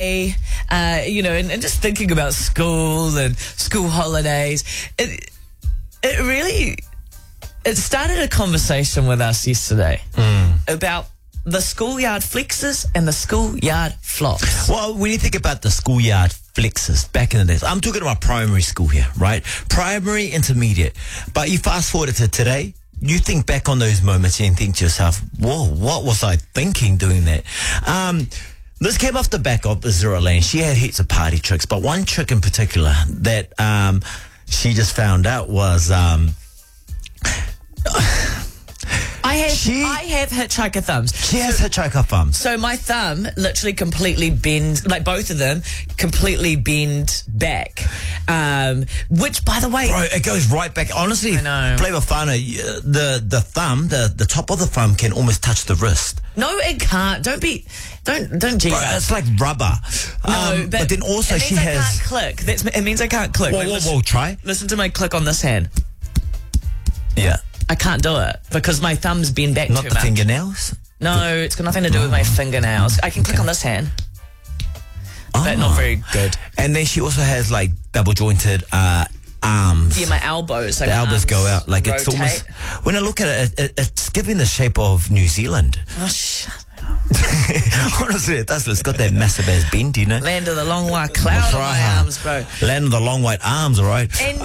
day, and just thinking about school and school holidays. It started a conversation with us yesterday about the schoolyard flexes and the schoolyard flops. Well, when you think about the schoolyard flexes back in the days, I'm talking about primary school here, right? Primary, intermediate. But you fast forward to today, you think back on those moments and think to yourself, whoa, what was I thinking doing that? This came off the back of Zero Lane. She had heaps of party tricks, but one trick in particular that she just found out was... I have hitchhiker thumbs. She has hitchhiker thumbs. So my thumb literally completely bends, like both of them completely bend back. Which, by the way... Bro, it goes right back. Honestly, Flavor Fana, the thumb, the top of the thumb can almost touch the wrist. No, it can't. Don't G that. It's like rubber. No, but then also it means she has... I can't click. It means I can't click. Whoa, try. Listen to my click on this hand. Yeah. I can't do it because my thumb's been back too much. Not the fingernails? No, it's got nothing to do with my fingernails. I can click on this hand, but not very good. And then she also has like double jointed arms. Yeah, my elbows. Like the elbows go out. Like rotate. It's almost... When I look at it, it's giving the shape of New Zealand. Oh, shut up. Honestly, it does. It's got that massive ass bend, you know. Land of the long white cloud on my arms, bro. Land of the long white arms, all right. And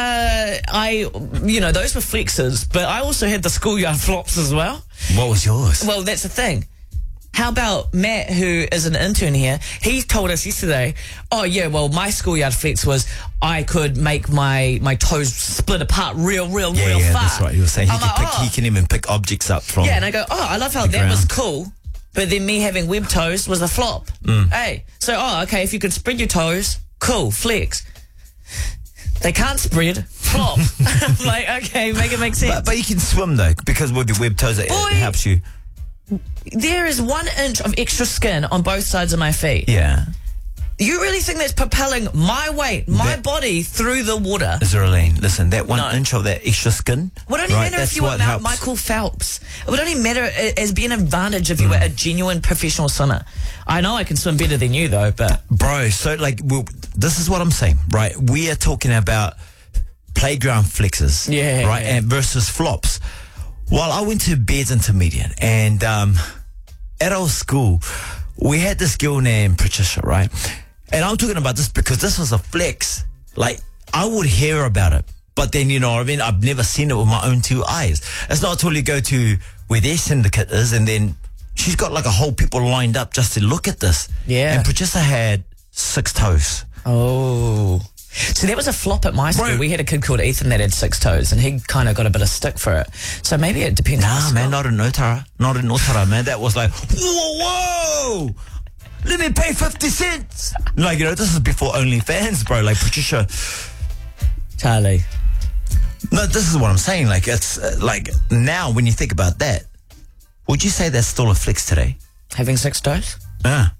those were flexes, but I also had the schoolyard flops as well. What was yours? Well, that's the thing. How about Matt, who is an intern here? He told us yesterday, oh, yeah, well, my schoolyard flex was I could make my toes split apart real fast. Yeah, that's right. You were saying he can even pick objects up from... Yeah, and I go, I love how that was cool. But then me having web toes was a flop. Hey, so, okay, if you can spread your toes, cool, flex. They can't spread, flop. I'm like, okay, make it make sense. But you can swim, though, because with your web toes, it helps you. There is 1 inch of extra skin on both sides of my feet. Yeah. You really think that's propelling my weight, my body through the water? Zerlene, listen, that 1 inch of that extra skin... Would only matter if you were Michael Phelps. It would only matter as being an advantage if you were a genuine professional swimmer. I know I can swim better than you, though, but... Bro, so, this is what I'm saying, right? We are talking about playground flexes, right, and versus flops. Well, I went to Bears Intermediate, and at our school, we had this girl named Patricia, right? And I'm talking about this because this was a flex. Like, I would hear about it, but then, you know what I mean? I've never seen it with my own 2 eyes. It's not until you go to where their syndicate is, and then she's got like a whole people lined up just to look at this. Yeah. And Patricia had 6 toes. Oh. So that was a flop at my school. Bro. We had a kid called Ethan that had 6 toes, and he kind of got a bit of stick for it. So maybe it depends on the school. Man, not in Otara. Not in Otara, man. That was like, whoa! Let me pay 50 cents. Like, this is before OnlyFans, bro. Like, Patricia. Charlie. No, this is what I'm saying. Like, it's like now when you think about that, would you say that's still a flex today? Having 6 toes? Yeah.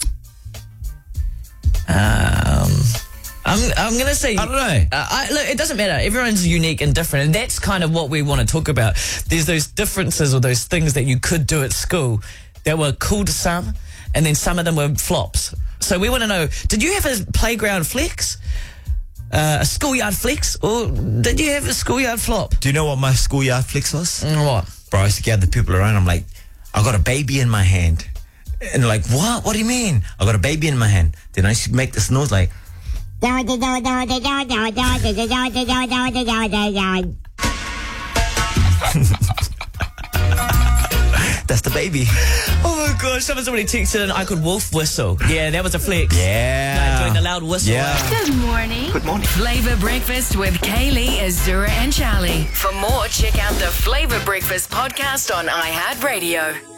I'm going to say... I don't know. Look, it doesn't matter. Everyone's unique and different, and that's kind of what we want to talk about. There's those differences or those things that you could do at school that were cool to some, and then some of them were flops. So we want to know, did you have a playground flex? A schoolyard flex? Or did you have a schoolyard flop? Do you know what my schoolyard flex was? What? Bro, I used to gather people around. I'm like, I got a baby in my hand. And like, what? What do you mean? I got a baby in my hand. Then I used to make this noise like... That's the baby. Oh my gosh, someone's already texted and I could wolf whistle. Yeah, that was a flex. Yeah. Doing the loud whistle. Yeah. Good morning. Good morning. Flavor Breakfast with Kaylee, Azura and Charlie. For more, check out the Flavor Breakfast podcast on iHeartRadio.